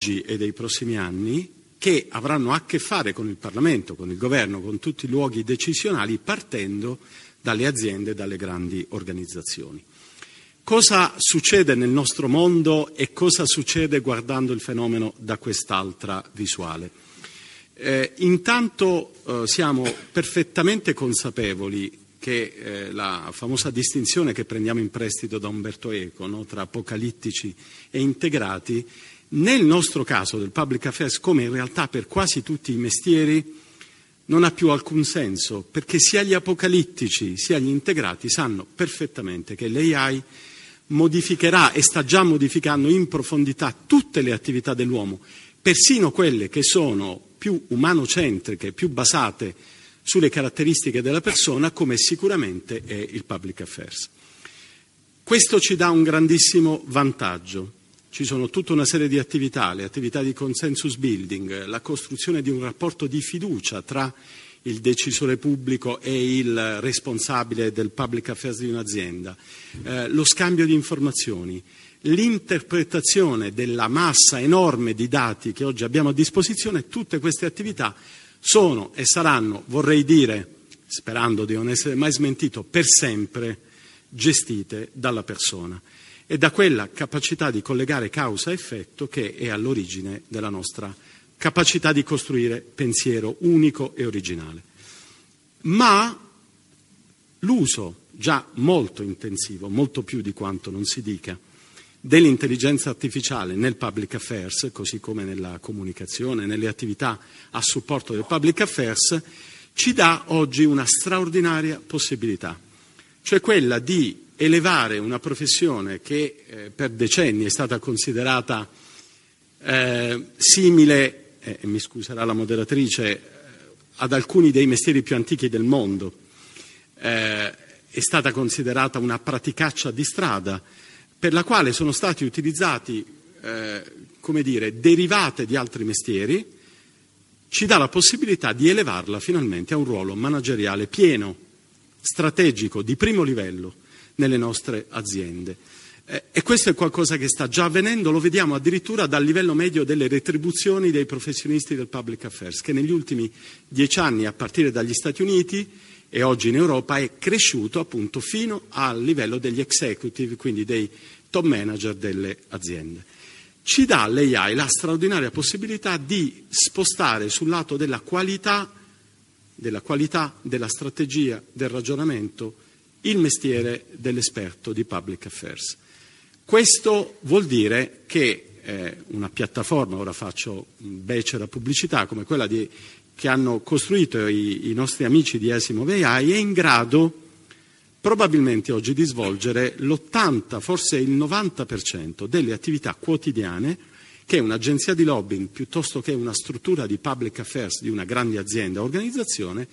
e dei prossimi anni, che avranno a che fare con il Parlamento, con il Governo, con tutti i luoghi decisionali, partendo dalle aziende e dalle grandi organizzazioni. Cosa succede nel nostro mondo e cosa succede guardando il fenomeno da quest'altra visuale? Intanto siamo perfettamente consapevoli che la famosa distinzione che prendiamo in prestito da Umberto Eco, no, tra apocalittici e integrati, nel nostro caso del public affairs, come in realtà per quasi tutti i mestieri, non ha più alcun senso, perché sia gli apocalittici sia gli integrati sanno perfettamente che l'AI modificherà e sta già modificando in profondità tutte le attività dell'uomo, persino quelle che sono più umanocentriche, più basate sulle caratteristiche della persona, come sicuramente è il public affairs. Questo ci dà un grandissimo vantaggio. Ci sono tutta una serie di attività, le attività di consensus building, la costruzione di un rapporto di fiducia tra il decisore pubblico e il responsabile del public affairs di un'azienda, lo scambio di informazioni, l'interpretazione della massa enorme di dati che oggi abbiamo a disposizione. Tutte queste attività sono e saranno, vorrei dire, sperando di non essere mai smentito, per sempre gestite dalla persona e da quella capacità di collegare causa e effetto che è all'origine della nostra capacità di costruire pensiero unico e originale. Ma l'uso già molto intensivo, molto più di quanto non si dica, dell'intelligenza artificiale nel public affairs, così come nella comunicazione, nelle attività a supporto del public affairs, ci dà oggi una straordinaria possibilità, cioè quella di elevare una professione che per decenni è stata considerata simile, mi scuserà la moderatrice, ad alcuni dei mestieri più antichi del mondo, è stata considerata una praticaccia di strada, per la quale sono stati utilizzati, derivate di altri mestieri, ci dà la possibilità di elevarla finalmente a un ruolo manageriale pieno, strategico, di primo livello nelle nostre aziende. E questo è qualcosa che sta già avvenendo, lo vediamo addirittura dal livello medio delle retribuzioni dei professionisti del public affairs, che negli ultimi 10 anni, a partire dagli Stati Uniti e oggi in Europa, è cresciuto appunto fino al livello degli executive, quindi dei top manager delle aziende. Ci dà l'AI la straordinaria possibilità di spostare sul lato della qualità, della strategia, del ragionamento, il mestiere dell'esperto di public affairs. Questo vuol dire che una piattaforma, ora faccio becera pubblicità, come quella che hanno costruito i nostri amici di Asimov AI, è in grado probabilmente oggi di svolgere l'80, forse il 90% delle attività quotidiane che un'agenzia di lobbying, piuttosto che una struttura di public affairs di una grande azienda o organizzazione,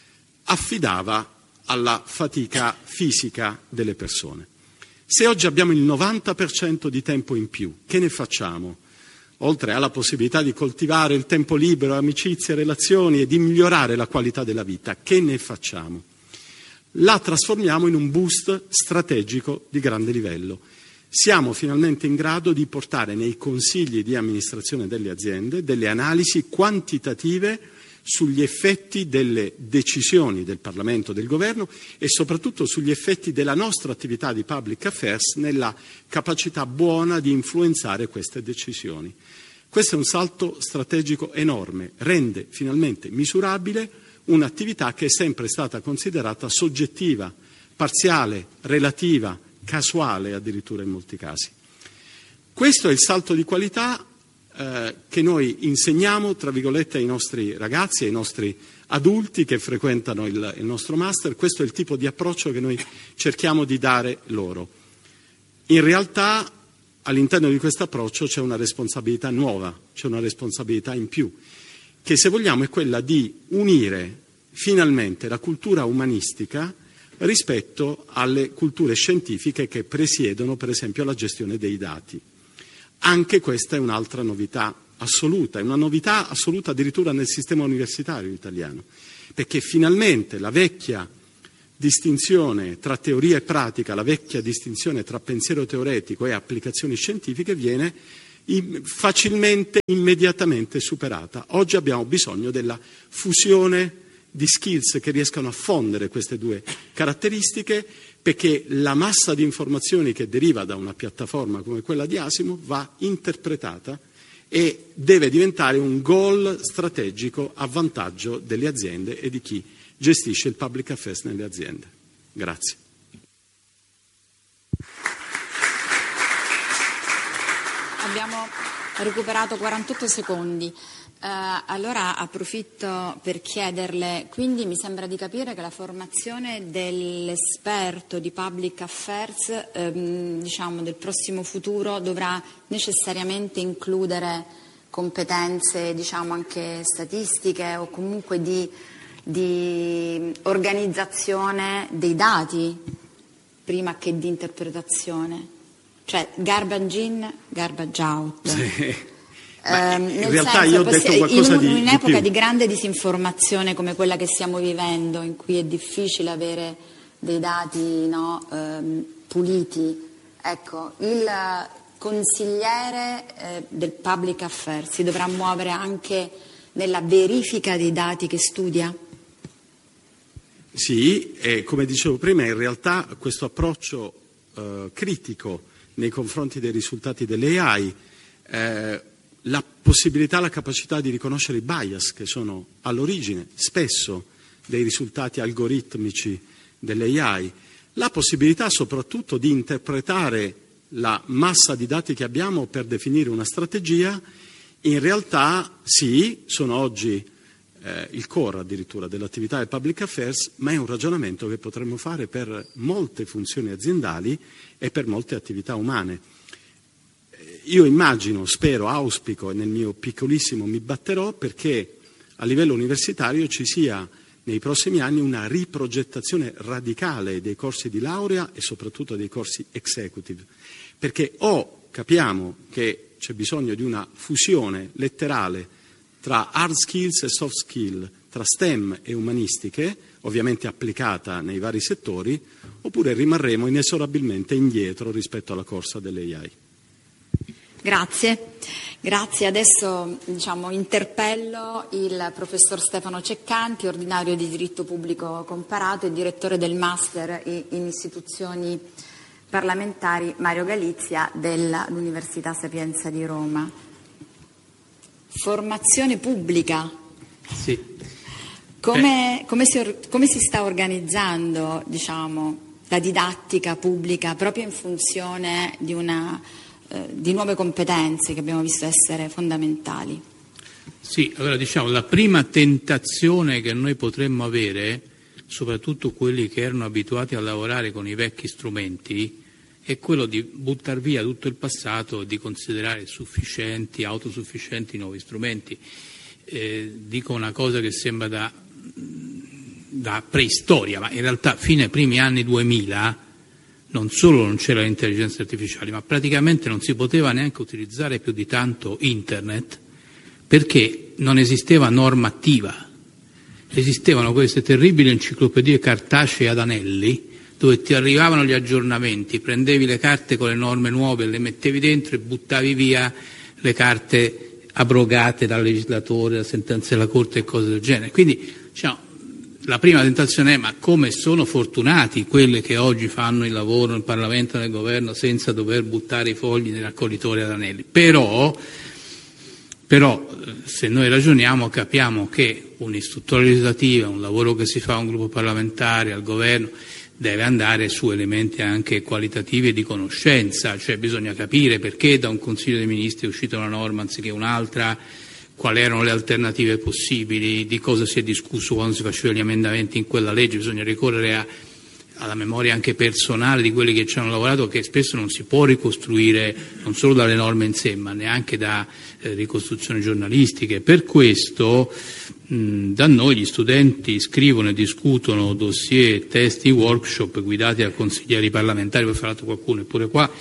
affidava alla fatica fisica delle persone. Se oggi abbiamo il 90% di tempo in più, che ne facciamo? Oltre alla possibilità di coltivare il tempo libero, amicizie, relazioni e di migliorare la qualità della vita, che ne facciamo? La trasformiamo in un boost strategico di grande livello. Siamo finalmente in grado di portare nei consigli di amministrazione delle aziende delle analisi quantitative sugli effetti delle decisioni del Parlamento, del Governo e soprattutto sugli effetti della nostra attività di public affairs nella capacità buona di influenzare queste decisioni. Questo è un salto strategico enorme, rende finalmente misurabile un'attività che è sempre stata considerata soggettiva, parziale, relativa, casuale addirittura in molti casi. Questo è il salto di qualità che noi insegniamo, tra virgolette, ai nostri ragazzi, ai nostri adulti che frequentano il nostro master. Questo è il tipo di approccio che noi cerchiamo di dare loro. In realtà all'interno di questo approccio c'è una responsabilità nuova, c'è una responsabilità in più, che se vogliamo è quella di unire finalmente la cultura umanistica rispetto alle culture scientifiche che presiedono per esempio la gestione dei dati. Anche questa è un'altra novità assoluta, è una novità assoluta addirittura nel sistema universitario italiano, perché finalmente la vecchia distinzione tra teoria e pratica, la vecchia distinzione tra pensiero teoretico e applicazioni scientifiche viene facilmente, immediatamente superata. Oggi abbiamo bisogno della fusione di skills che riescano a fondere queste due caratteristiche, perché la massa di informazioni che deriva da una piattaforma come quella di Asimov va interpretata e deve diventare un goal strategico a vantaggio delle aziende e di chi gestisce il public affairs nelle aziende. Grazie. Abbiamo recuperato 48 secondi. Allora approfitto per chiederle, quindi mi sembra di capire che la formazione dell'esperto di public affairs del prossimo futuro dovrà necessariamente includere competenze anche statistiche o comunque di organizzazione dei dati prima che di interpretazione, cioè garbage in, garbage out. Sì. In realtà io ho detto qualcosa in un'epoca di di grande disinformazione come quella che stiamo vivendo, in cui è difficile avere dei dati puliti, ecco, il consigliere del public affairs si dovrà muovere anche nella verifica dei dati che studia? Sì, e come dicevo prima, in realtà questo approccio critico nei confronti dei risultati delle AI, la possibilità, la capacità di riconoscere i bias che sono all'origine spesso dei risultati algoritmici delle AI, la possibilità soprattutto di interpretare la massa di dati che abbiamo per definire una strategia, in realtà sì, sono oggi il core addirittura dell'attività del public affairs, ma è un ragionamento che potremmo fare per molte funzioni aziendali e per molte attività umane. Io immagino, spero, auspico e nel mio piccolissimo mi batterò perché a livello universitario ci sia nei prossimi anni una riprogettazione radicale dei corsi di laurea e soprattutto dei corsi executive, perché o capiamo che c'è bisogno di una fusione letterale tra hard skills e soft skill, tra STEM e umanistiche, ovviamente applicata nei vari settori, oppure rimarremo inesorabilmente indietro rispetto alla corsa delle AI. Grazie. Adesso interpello il professor Stefano Ceccanti, ordinario di diritto pubblico comparato e direttore del master in istituzioni parlamentari Mario Galizia dell'Università Sapienza di Roma. Formazione pubblica. Sì. Come si sta organizzando la didattica pubblica proprio in funzione di nuove competenze che abbiamo visto essere fondamentali? Sì, allora la prima tentazione che noi potremmo avere, soprattutto quelli che erano abituati a lavorare con i vecchi strumenti, è quello di buttar via tutto il passato e di considerare sufficienti, autosufficienti i nuovi strumenti. Dico una cosa che sembra da preistoria, ma in realtà fino ai primi anni 2000 non solo non c'era l'intelligenza artificiale, ma praticamente non si poteva neanche utilizzare più di tanto internet perché non esisteva normativa. Esistevano queste terribili enciclopedie cartacee ad anelli dove ti arrivavano gli aggiornamenti, prendevi le carte con le norme nuove, le mettevi dentro e buttavi via le carte abrogate dal legislatore, da sentenze della Corte e cose del genere. Quindi la prima tentazione è: ma come sono fortunati quelli che oggi fanno il lavoro nel Parlamento e nel Governo senza dover buttare i fogli nei raccoglitori ad anelli. Però se noi ragioniamo capiamo che un'istruttoria legislativa, un lavoro che si fa a un gruppo parlamentare, al Governo, deve andare su elementi anche qualitativi e di conoscenza, cioè bisogna capire perché da un Consiglio dei Ministri è uscita una norma anziché un'altra, quali erano le alternative possibili, di cosa si è discusso quando si facevano gli emendamenti in quella legge. Bisogna ricorrere alla memoria anche personale di quelli che ci hanno lavorato, che spesso non si può ricostruire non solo dalle norme in sé, ma neanche da ricostruzioni giornalistiche. Per questo da noi gli studenti scrivono e discutono dossier, testi, workshop guidati da consiglieri parlamentari, poi fra l'altro qualcuno è pure qua,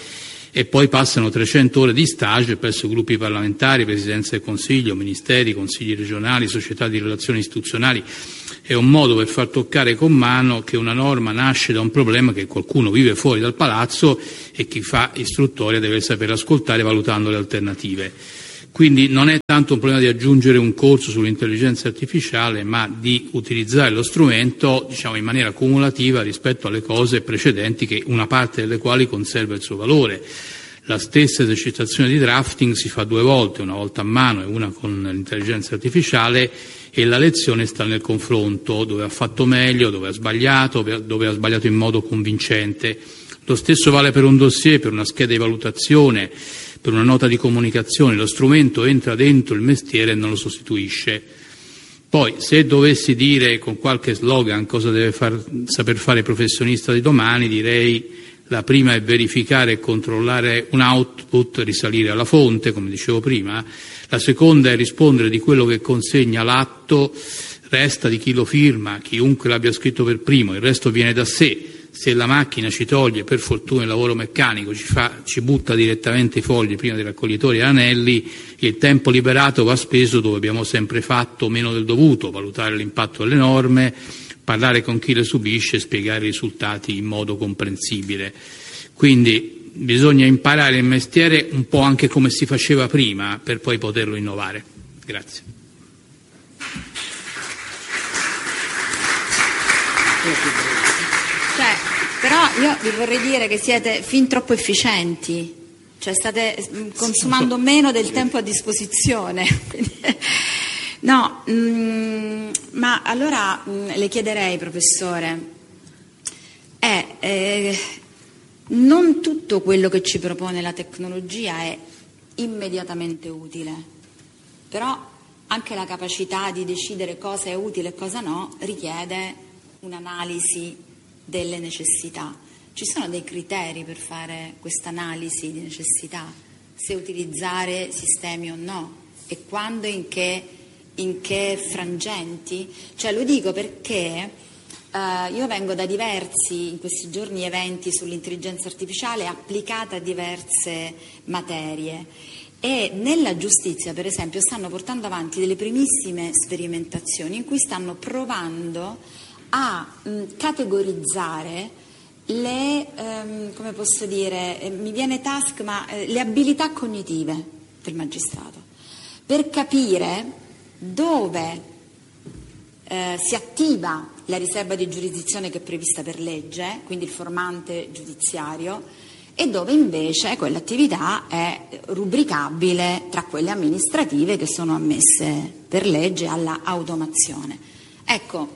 e poi passano 300 ore di stage presso gruppi parlamentari, Presidenza del Consiglio, Ministeri, Consigli regionali, società di relazioni istituzionali. È un modo per far toccare con mano che una norma nasce da un problema che qualcuno vive fuori dal palazzo e chi fa istruttoria deve saper ascoltare valutando le alternative. Quindi non è tanto un problema di aggiungere un corso sull'intelligenza artificiale, ma di utilizzare lo strumento, diciamo, in maniera cumulativa rispetto alle cose precedenti, che una parte delle quali conserva il suo valore. La stessa esercitazione di drafting si fa 2 volte, una volta a mano e una con l'intelligenza artificiale, e la lezione sta nel confronto, dove ha fatto meglio, dove ha sbagliato in modo convincente. Lo stesso vale per un dossier, per una scheda di valutazione, per una nota di comunicazione. Lo strumento entra dentro il mestiere e non lo sostituisce. Poi, se dovessi dire con qualche slogan cosa deve saper fare il professionista di domani, direi: la prima è verificare e controllare un output, risalire alla fonte, come dicevo prima. La seconda è rispondere di quello che consegna l'atto, resta di chi lo firma, chiunque l'abbia scritto per primo, il resto viene da sé. Se la macchina ci toglie, per fortuna, il lavoro meccanico, ci butta direttamente i fogli prima dei raccoglitori e anelli, il tempo liberato va speso dove abbiamo sempre fatto meno del dovuto: valutare l'impatto delle norme, parlare con chi le subisce, spiegare i risultati in modo comprensibile. Quindi bisogna imparare il mestiere un po' anche come si faceva prima, per poi poterlo innovare. Grazie. Però io vi vorrei dire che siete fin troppo efficienti, cioè state consumando meno del tempo a disposizione. No, ma allora le chiederei, professore, non tutto quello che ci propone la tecnologia è immediatamente utile, però anche la capacità di decidere cosa è utile e cosa no richiede un'analisi delle necessità. Ci sono dei criteri per fare questa analisi di necessità, se utilizzare sistemi o no, e quando e in che frangenti? Cioè, lo dico perché io vengo da diversi, in questi giorni, eventi sull'intelligenza artificiale applicata a diverse materie, e nella giustizia, per esempio, stanno portando avanti delle primissime sperimentazioni in cui stanno provando a categorizzare le, come posso dire, mi viene task, ma le abilità cognitive del magistrato, per capire dove si attiva la riserva di giurisdizione che è prevista per legge, quindi il formante giudiziario, e dove invece quell'attività è rubricabile tra quelle amministrative che sono ammesse per legge alla automazione. Ecco,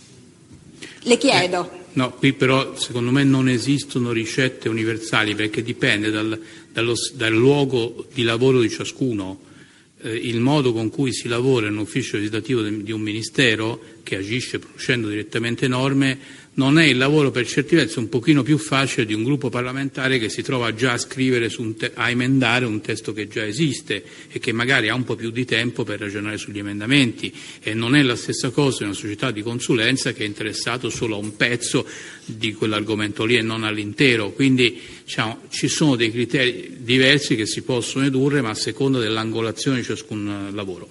le chiedo. No, qui però secondo me non esistono ricette universali, perché dipende dal luogo di lavoro di ciascuno. Il modo con cui si lavora in un ufficio legislativo di un ministero che agisce producendo direttamente norme non è il lavoro, per certi versi, un pochino più facile di un gruppo parlamentare che si trova già a scrivere a emendare un testo che già esiste e che magari ha un po' più di tempo per ragionare sugli emendamenti, e non è la stessa cosa in una società di consulenza che è interessato solo a un pezzo di quell'argomento lì e non all'intero. Quindi diciamo, ci sono dei criteri diversi che si possono edurre, ma a seconda dell'angolazione di ciascun lavoro.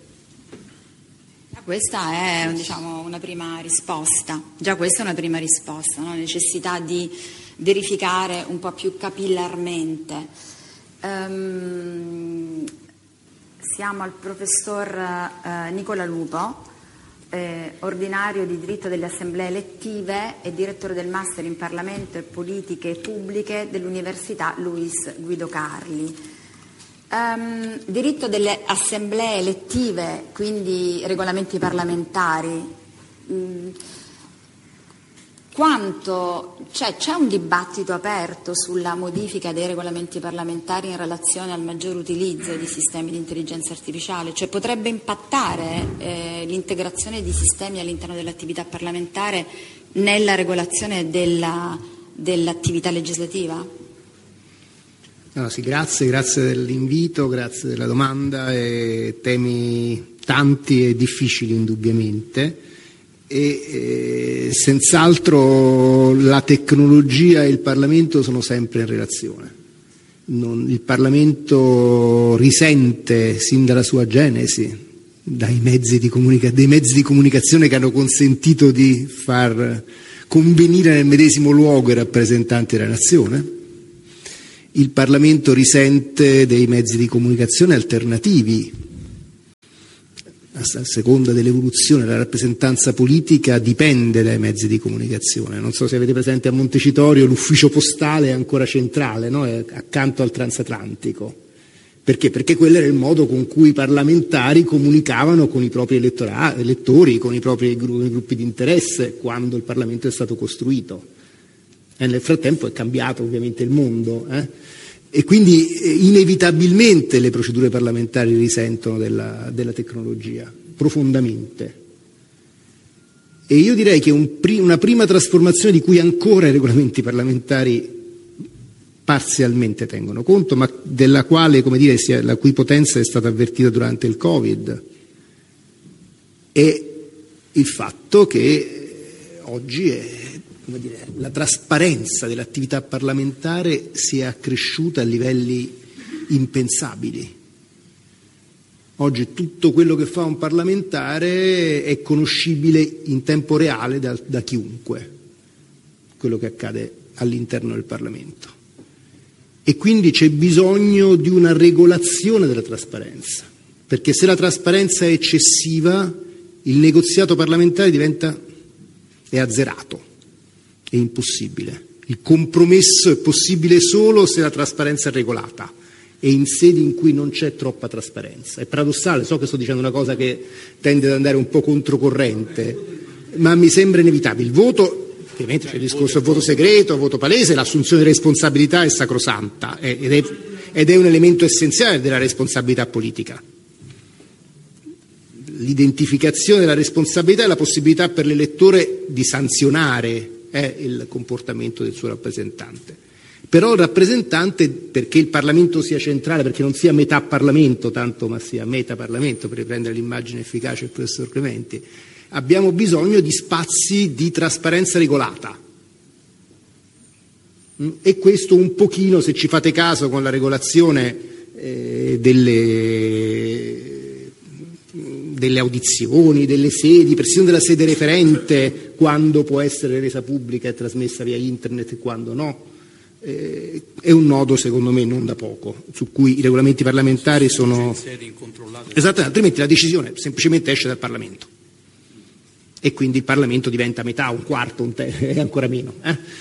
Questa è, diciamo, una prima risposta. Già questa è una prima risposta, no? Necessità di verificare un po' più capillarmente. Siamo al professor Nicola Lupo, ordinario di diritto delle assemblee elettive e direttore del Master in Parlamento e Politiche Pubbliche dell'Università Luis Guido Carli. Diritto delle assemblee elettive, quindi regolamenti parlamentari. C'è un dibattito aperto sulla modifica dei regolamenti parlamentari in relazione al maggior utilizzo di sistemi di intelligenza artificiale? Cioè, potrebbe impattare l'integrazione di sistemi all'interno dell'attività parlamentare nella regolazione dell'attività legislativa? No, sì, grazie dell'invito, grazie della domanda. Temi tanti e difficili indubbiamente, e senz'altro la tecnologia e il Parlamento sono sempre in relazione, Il Parlamento risente sin dalla sua genesi dei mezzi di comunicazione che hanno consentito di far convenire nel medesimo luogo i rappresentanti della nazione. Il Parlamento risente dei mezzi di comunicazione alternativi. A seconda dell'evoluzione della rappresentanza politica dipende dai mezzi di comunicazione. Non so se avete presente a Montecitorio l'ufficio postale è ancora centrale, no? È accanto al transatlantico. Perché? Perché quello era il modo con cui i parlamentari comunicavano con i propri elettori, con i propri gruppi di interesse quando il Parlamento è stato costruito. E nel frattempo è cambiato ovviamente il mondo. E quindi inevitabilmente le procedure parlamentari risentono della tecnologia, profondamente. E io direi che una prima trasformazione di cui ancora i regolamenti parlamentari parzialmente tengono conto, ma della quale, come dire, la cui potenza è stata avvertita durante il Covid, è il fatto che oggi la trasparenza dell'attività parlamentare si è accresciuta a livelli impensabili. Oggi tutto quello che fa un parlamentare è conoscibile in tempo reale da chiunque, quello che accade all'interno del Parlamento. E quindi c'è bisogno di una regolazione della trasparenza, perché se la trasparenza è eccessiva, il negoziato parlamentare è azzerato, è impossibile. Il compromesso è possibile solo se la trasparenza è regolata e in sedi in cui non c'è troppa trasparenza. È paradossale, so che sto dicendo una cosa che tende ad andare un po' controcorrente, ma mi sembra inevitabile. Il voto, ovviamente c'è il discorso del voto segreto, voto palese, l'assunzione di responsabilità è sacrosanta ed è un elemento essenziale della responsabilità politica. L'identificazione della responsabilità è la possibilità per l'elettore di sanzionare il comportamento del suo rappresentante. Però il rappresentante, perché il Parlamento sia centrale, perché non sia metà Parlamento tanto, ma sia meta Parlamento, per riprendere l'immagine efficace del professor Clementi, abbiamo bisogno di spazi di trasparenza regolata. E questo un pochino, se ci fate caso, con la regolazione delle audizioni, delle sedi, persino della sede referente, quando può essere resa pubblica e trasmessa via internet e quando no, è un nodo secondo me non da poco, su cui i regolamenti parlamentari sono... Esatto, altrimenti la decisione semplicemente esce dal Parlamento e quindi il Parlamento diventa metà, un quarto, un terzo e ancora meno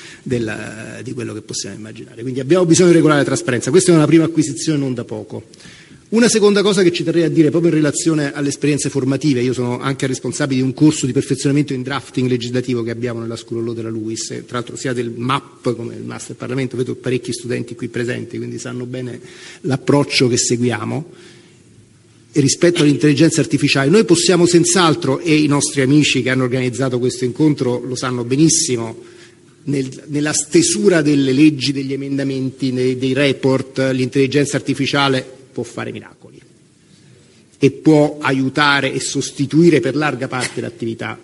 di quello che possiamo immaginare. Quindi abbiamo bisogno di regolare la trasparenza, questa è una prima acquisizione non da poco. Una seconda cosa che ci terrei a dire proprio in relazione alle esperienze formative, io sono anche responsabile di un corso di perfezionamento in drafting legislativo che abbiamo nella School of Law della LUIS, tra l'altro sia del MAP come il Master Parlamento, vedo parecchi studenti qui presenti, quindi sanno bene l'approccio che seguiamo. E rispetto all'intelligenza artificiale, noi possiamo senz'altro, e i nostri amici che hanno organizzato questo incontro lo sanno benissimo, nella stesura delle leggi, degli emendamenti, dei report, l'intelligenza artificiale può fare miracoli e può aiutare e sostituire per larga parte l'attività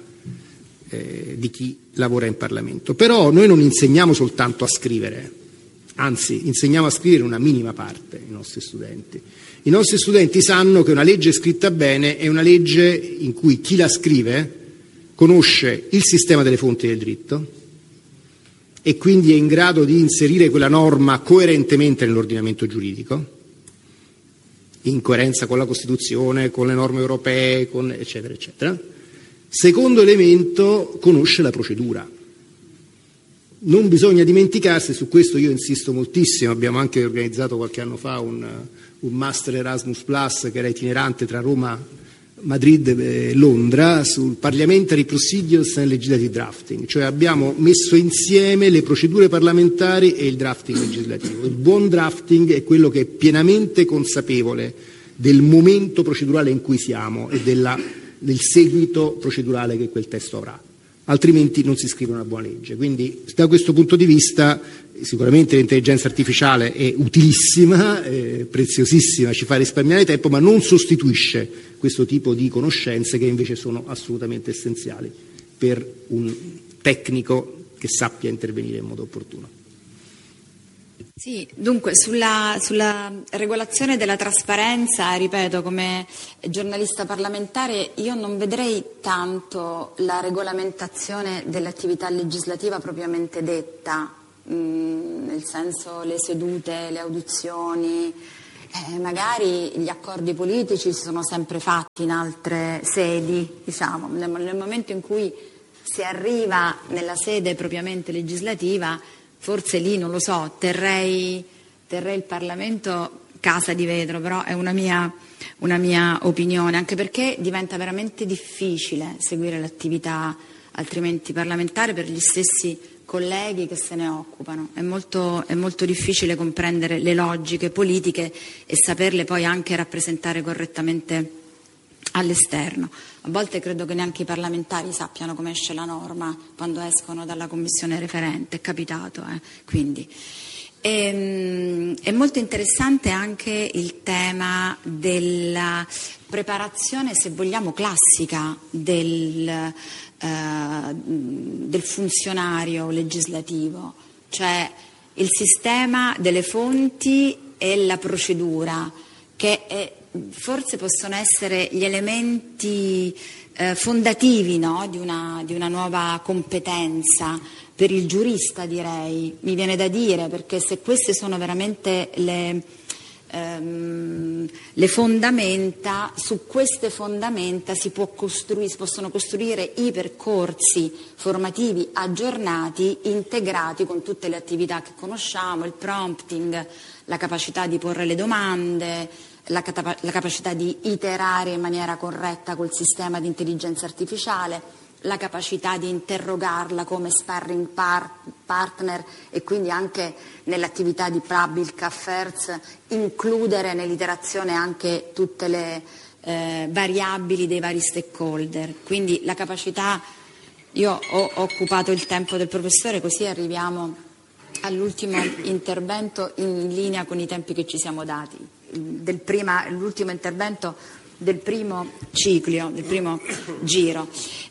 di chi lavora in Parlamento. Però noi non insegniamo soltanto a scrivere, anzi insegniamo a scrivere una minima parte ai nostri studenti. I nostri studenti sanno che una legge scritta bene è una legge in cui chi la scrive conosce il sistema delle fonti del diritto e quindi è in grado di inserire quella norma coerentemente nell'ordinamento giuridico, in coerenza con la Costituzione, con le norme europee, con eccetera, eccetera. Secondo elemento, conosce la procedura. Non bisogna dimenticarsi, su questo io insisto moltissimo, abbiamo anche organizzato qualche anno fa un Master Erasmus Plus che era itinerante tra Roma, Madrid e Londra sul Parliamentary Procedures and Legislative Drafting, cioè abbiamo messo insieme le procedure parlamentari e il drafting legislativo. Il buon drafting è quello che è pienamente consapevole del momento procedurale in cui siamo e del seguito procedurale che quel testo avrà, altrimenti non si scrive una buona legge. Quindi da questo punto di vista sicuramente l'intelligenza artificiale è utilissima, è preziosissima, ci fa risparmiare tempo, ma non sostituisce questo tipo di conoscenze che invece sono assolutamente essenziali per un tecnico che sappia intervenire in modo opportuno. Sì, dunque sulla regolazione della trasparenza, ripeto, come giornalista parlamentare io non vedrei tanto la regolamentazione dell'attività legislativa propriamente detta, nel senso le sedute, le audizioni, magari gli accordi politici si sono sempre fatti in altre sedi, diciamo, nel momento in cui si arriva nella sede propriamente legislativa. Forse lì, non lo so, terrei il Parlamento casa di vetro, però è una mia opinione, anche perché diventa veramente difficile seguire l'attività altrimenti parlamentare per gli stessi colleghi che se ne occupano. È molto difficile comprendere le logiche politiche e saperle poi anche rappresentare correttamente all'esterno. A volte credo che neanche i parlamentari sappiano come esce la norma quando escono dalla commissione referente, è capitato, quindi. È molto interessante anche il tema della preparazione, se vogliamo, classica del funzionario legislativo, cioè il sistema delle fonti e la procedura, che forse possono essere gli elementi fondativi, no? di una nuova competenza per il giurista, direi, mi viene da dire, perché se queste sono veramente le fondamenta, su queste fondamenta si possono costruire i percorsi formativi aggiornati, integrati con tutte le attività che conosciamo, il prompting, la capacità di porre le domande, la capacità di iterare in maniera corretta col sistema di intelligenza artificiale, la capacità di interrogarla come sparring partner e quindi anche nell'attività di public affairs includere nell'iterazione anche tutte le variabili dei vari stakeholder. Quindi la capacità, io ho occupato il tempo del professore, così arriviamo all'ultimo intervento in linea con i tempi che ci siamo dati. L'ultimo intervento del primo ciclo, del primo giro.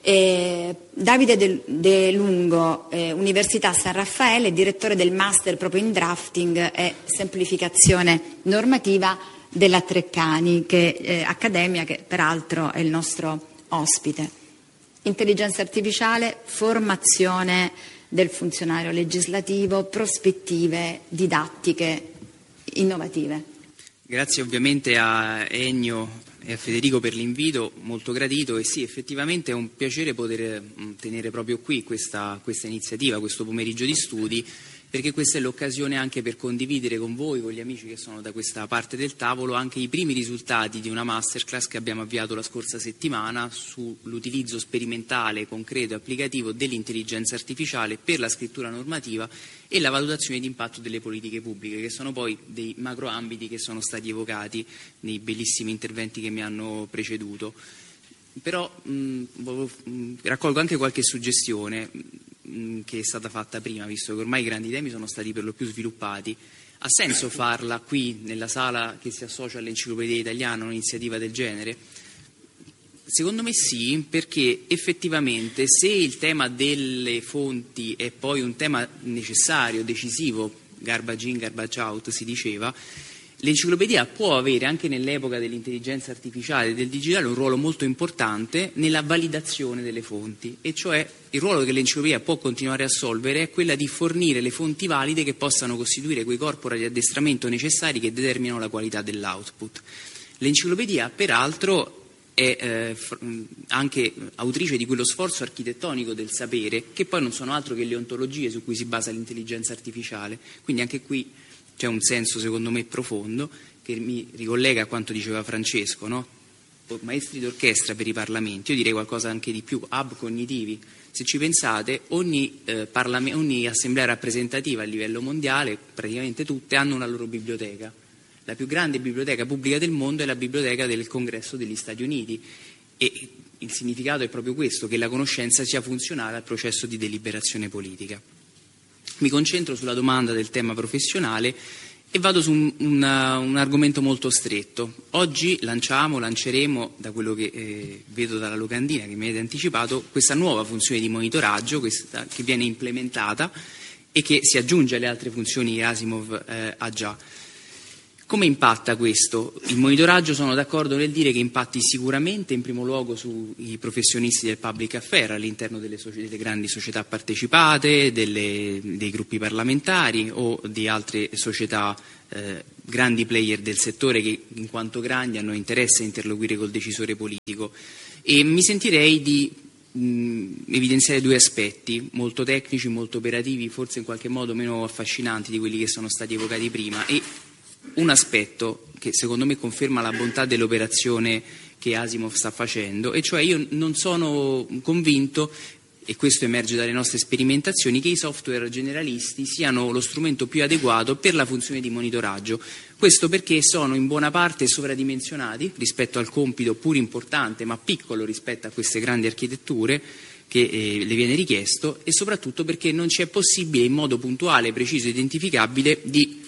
Davide De Lungo, Università San Raffaele, direttore del Master proprio in Drafting e Semplificazione Normativa della Treccani, accademia che peraltro è il nostro ospite. Intelligenza artificiale, formazione del funzionario legislativo, prospettive didattiche innovative. Grazie ovviamente a Ennio e a Federico per l'invito, molto gradito, e sì, effettivamente è un piacere poter tenere proprio qui questa iniziativa, questo pomeriggio di studi, perché questa è l'occasione anche per condividere con voi, con gli amici che sono da questa parte del tavolo, anche i primi risultati di una masterclass che abbiamo avviato la scorsa settimana sull'utilizzo sperimentale, concreto e applicativo dell'intelligenza artificiale per la scrittura normativa e la valutazione di impatto delle politiche pubbliche, che sono poi dei macroambiti che sono stati evocati nei bellissimi interventi che mi hanno preceduto. Però raccolgo anche qualche suggestione che è stata fatta prima, visto che ormai i grandi temi sono stati per lo più sviluppati. Ha senso farla qui, nella sala che si associa all'Enciclopedia Italiana, un'iniziativa del genere? Secondo me sì, perché effettivamente se il tema delle fonti è poi un tema necessario, decisivo, garbage in, garbage out si diceva, l'enciclopedia può avere anche nell'epoca dell'intelligenza artificiale e del digitale un ruolo molto importante nella validazione delle fonti, e cioè il ruolo che l'enciclopedia può continuare a assolvere è quella di fornire le fonti valide che possano costituire quei corpora di addestramento necessari che determinano la qualità dell'output. L'enciclopedia peraltro è anche autrice di quello sforzo architettonico del sapere, che poi non sono altro che le ontologie su cui si basa l'intelligenza artificiale, quindi anche qui c'è un senso secondo me profondo che mi ricollega a quanto diceva Francesco, no? Maestri d'orchestra per i parlamenti, io direi qualcosa anche di più, hub cognitivi. Se ci pensate, ogni assemblea rappresentativa a livello mondiale, praticamente tutte, hanno una loro biblioteca. La più grande biblioteca pubblica del mondo è la biblioteca del Congresso degli Stati Uniti, e il significato è proprio questo, che la conoscenza sia funzionale al processo di deliberazione politica. Mi concentro sulla domanda del tema professionale e vado su un argomento molto stretto. Oggi lanceremo, da quello che vedo dalla locandina che mi avete anticipato, questa nuova funzione di monitoraggio che viene implementata e che si aggiunge alle altre funzioni che Asimov ha già. Come impatta questo? Il monitoraggio, sono d'accordo nel dire che impatti sicuramente in primo luogo sui professionisti del public affair all'interno delle grandi società partecipate, dei gruppi parlamentari o di altre società, grandi player del settore che in quanto grandi hanno interesse a interloquire col decisore politico. E mi sentirei di evidenziare due aspetti molto tecnici, molto operativi, forse in qualche modo meno affascinanti di quelli che sono stati evocati prima, e un aspetto che secondo me conferma la bontà dell'operazione che Asimov sta facendo, e cioè io non sono convinto, e questo emerge dalle nostre sperimentazioni, che i software generalisti siano lo strumento più adeguato per la funzione di monitoraggio. Questo perché sono in buona parte sovradimensionati rispetto al compito pur importante ma piccolo rispetto a queste grandi architetture che le viene richiesto, e soprattutto perché non ci è possibile in modo puntuale, preciso e identificabile di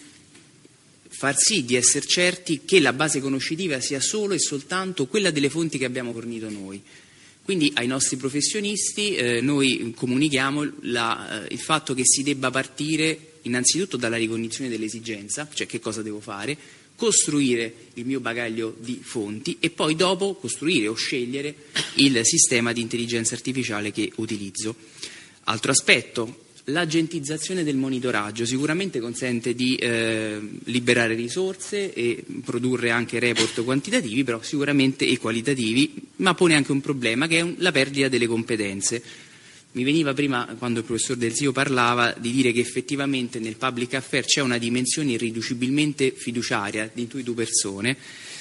far sì di essere certi che la base conoscitiva sia solo e soltanto quella delle fonti che abbiamo fornito noi. Quindi ai nostri professionisti noi comunichiamo il fatto che si debba partire innanzitutto dalla ricognizione dell'esigenza, cioè che cosa devo fare, costruire il mio bagaglio di fonti e poi dopo costruire o scegliere il sistema di intelligenza artificiale che utilizzo. Altro aspetto: l'agentizzazione del monitoraggio sicuramente consente di liberare risorse e produrre anche report quantitativi, però sicuramente e qualitativi, ma pone anche un problema che è la perdita delle competenze. Mi veniva prima, quando il professor Del Zio parlava, di dire che effettivamente nel public affair c'è una dimensione irriducibilmente fiduciaria di intuito persone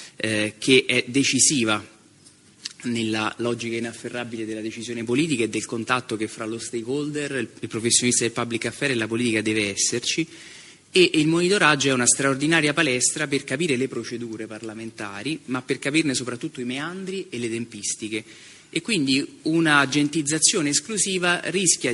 che è decisiva nella logica inafferrabile della decisione politica e del contatto che fra lo stakeholder, il professionista del public affair e la politica deve esserci, e il monitoraggio è una straordinaria palestra per capire le procedure parlamentari, ma per capirne soprattutto i meandri e le tempistiche. E quindi una agentizzazione esclusiva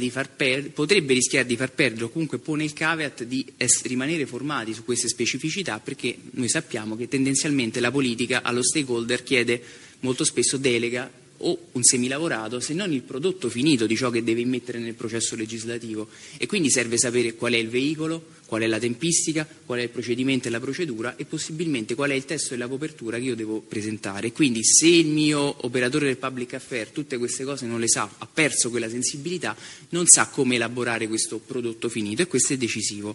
potrebbe rischiare di far perdere, o comunque pone il caveat di rimanere formati su queste specificità, perché noi sappiamo che tendenzialmente la politica allo stakeholder chiede molto spesso delega o un semilavorato, se non il prodotto finito di ciò che deve immettere nel processo legislativo, e quindi serve sapere qual è il veicolo, qual è la tempistica, qual è il procedimento e la procedura, e possibilmente qual è il testo e la copertura che io devo presentare. Quindi se il mio operatore del public affair tutte queste cose non le sa, ha perso quella sensibilità, non sa come elaborare questo prodotto finito, e questo è decisivo.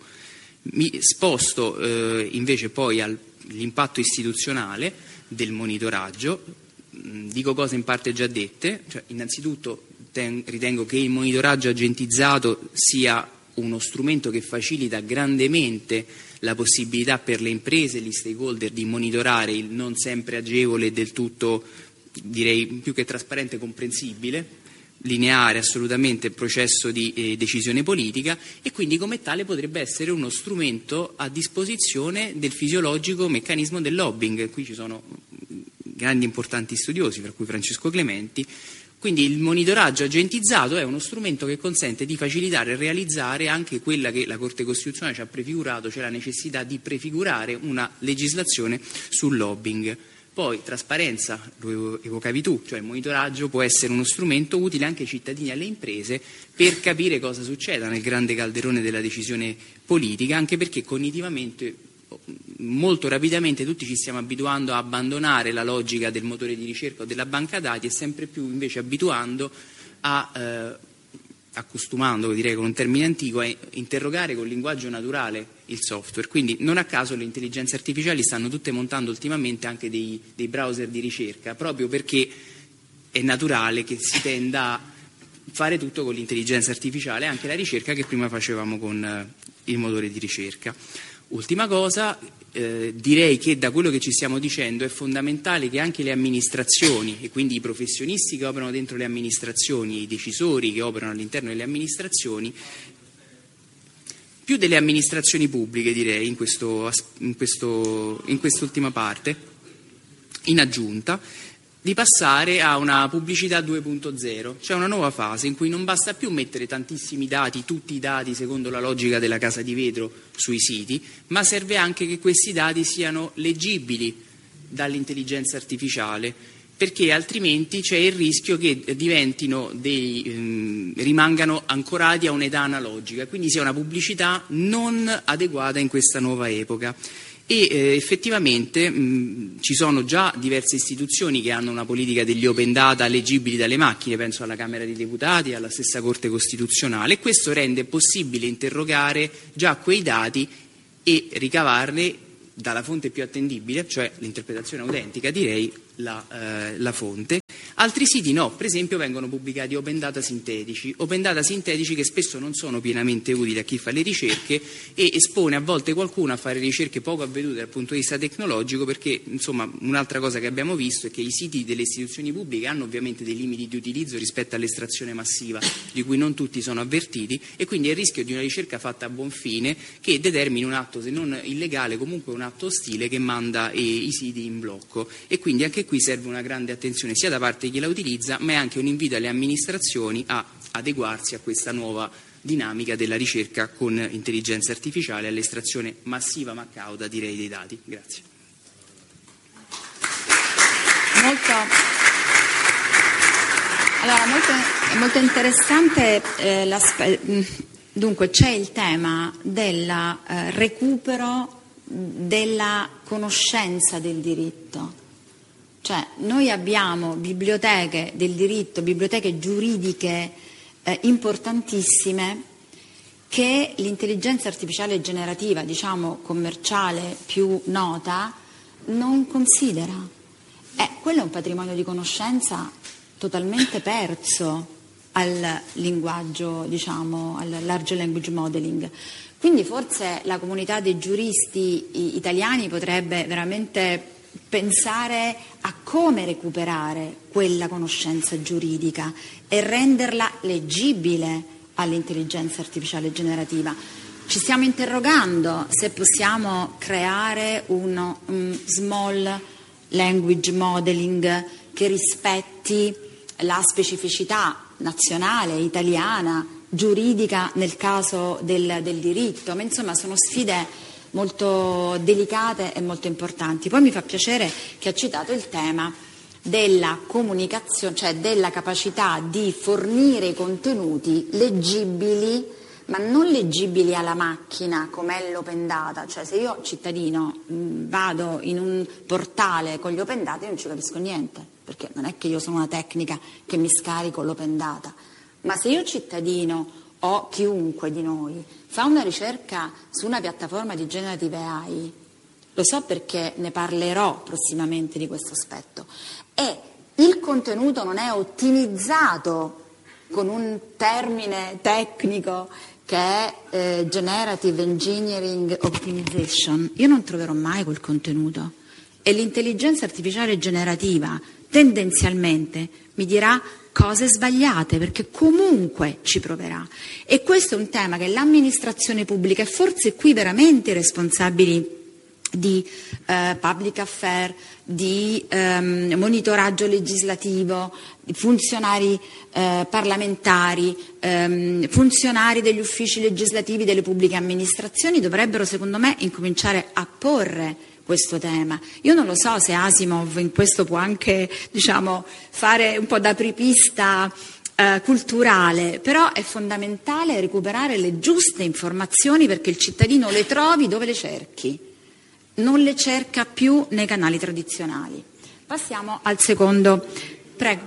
Mi sposto invece poi all'impatto istituzionale del monitoraggio. Dico cose in parte già dette, cioè, innanzitutto ritengo che il monitoraggio agentizzato sia uno strumento che facilita grandemente la possibilità per le imprese e gli stakeholder di monitorare il non sempre agevole e del tutto, direi più che trasparente, comprensibile, lineare assolutamente il processo di decisione politica, e quindi come tale potrebbe essere uno strumento a disposizione del fisiologico meccanismo del lobbying. Qui ci sono grandi importanti studiosi, tra cui Francesco Clementi. Quindi il monitoraggio agentizzato è uno strumento che consente di facilitare e realizzare anche quella che la Corte Costituzionale ci ha prefigurato, cioè la necessità di prefigurare una legislazione sul lobbying. Poi trasparenza, lo evocavi tu, cioè il monitoraggio può essere uno strumento utile anche ai cittadini e alle imprese per capire cosa succeda nel grande calderone della decisione politica, anche perché cognitivamente molto rapidamente tutti ci stiamo abituando a abbandonare la logica del motore di ricerca o della banca dati, e sempre più invece accostumando, direi con un termine antico, a interrogare con linguaggio naturale il software. Quindi non a caso le intelligenze artificiali stanno tutte montando ultimamente anche dei browser di ricerca, proprio perché è naturale che si tenda a fare tutto con l'intelligenza artificiale, anche la ricerca che prima facevamo con il motore di ricerca. Ultima cosa, direi che da quello che ci stiamo dicendo è fondamentale che anche le amministrazioni, e quindi i professionisti che operano dentro le amministrazioni, i decisori che operano all'interno delle amministrazioni, più delle amministrazioni pubbliche direi in quest'ultima parte, in aggiunta, di passare a una pubblicità 2.0, cioè una nuova fase in cui non basta più mettere tantissimi dati, tutti i dati secondo la logica della casa di vetro sui siti, ma serve anche che questi dati siano leggibili dall'intelligenza artificiale, perché altrimenti c'è il rischio che rimangano ancorati a un'età analogica, quindi sia una pubblicità non adeguata in questa nuova epoca. E effettivamente ci sono già diverse istituzioni che hanno una politica degli open data leggibili dalle macchine, penso alla Camera dei Deputati, alla stessa Corte Costituzionale, e questo rende possibile interrogare già quei dati e ricavarne dalla fonte più attendibile, cioè l'interpretazione autentica, direi la fonte. Altri siti no, per esempio vengono pubblicati open data sintetici che spesso non sono pienamente utili a chi fa le ricerche e espone a volte qualcuno a fare ricerche poco avvedute dal punto di vista tecnologico, perché insomma un'altra cosa che abbiamo visto è che i siti delle istituzioni pubbliche hanno ovviamente dei limiti di utilizzo rispetto all'estrazione massiva di cui non tutti sono avvertiti, e quindi è il rischio di una ricerca fatta a buon fine che determini un atto, se non illegale, comunque un atto ostile che manda i siti in blocco. E quindi anche qui serve una grande attenzione sia da parte di chi la utilizza, ma è anche un invito alle amministrazioni a adeguarsi a questa nuova dinamica della ricerca con intelligenza artificiale, all'estrazione massiva ma cauta, direi, dei dati. Grazie. Molto interessante dunque c'è il tema del recupero della conoscenza del diritto. Cioè, noi abbiamo biblioteche del diritto, biblioteche giuridiche importantissime che l'intelligenza artificiale generativa, diciamo commerciale più nota, non considera. Quello è un patrimonio di conoscenza totalmente perso al linguaggio, diciamo, al large language modeling. Quindi forse la comunità dei giuristi italiani potrebbe veramente pensare a come recuperare quella conoscenza giuridica e renderla leggibile all'intelligenza artificiale generativa. Ci stiamo interrogando se possiamo creare un small language modeling che rispetti la specificità nazionale, italiana, giuridica nel caso del diritto, ma insomma sono sfide molto delicate e molto importanti. Poi mi fa piacere che ha citato il tema della comunicazione, cioè della capacità di fornire i contenuti leggibili, ma non leggibili alla macchina come è l'open data. Cioè, se io cittadino vado in un portale con gli open data, io non ci capisco niente, perché non è che io sono una tecnica che mi scarico l'open data, ma se io cittadino o chiunque di noi fa una ricerca su una piattaforma di generative AI, lo so perché ne parlerò prossimamente di questo aspetto, e il contenuto non è ottimizzato con un termine tecnico che è Generative Engineering Optimization, io non troverò mai quel contenuto, e l'intelligenza artificiale generativa tendenzialmente mi dirà cose sbagliate, perché comunque ci proverà. E questo è un tema che l'amministrazione pubblica, e forse qui veramente i responsabili di public affair, di monitoraggio legislativo, di funzionari parlamentari, funzionari degli uffici legislativi delle pubbliche amministrazioni dovrebbero, secondo me, incominciare a porre questo tema. Io non lo so se Asimov in questo può anche, diciamo, fare un po' da apripista culturale, però è fondamentale recuperare le giuste informazioni perché il cittadino le trovi dove le cerchi, non le cerca più nei canali tradizionali. Passiamo al secondo. Prego.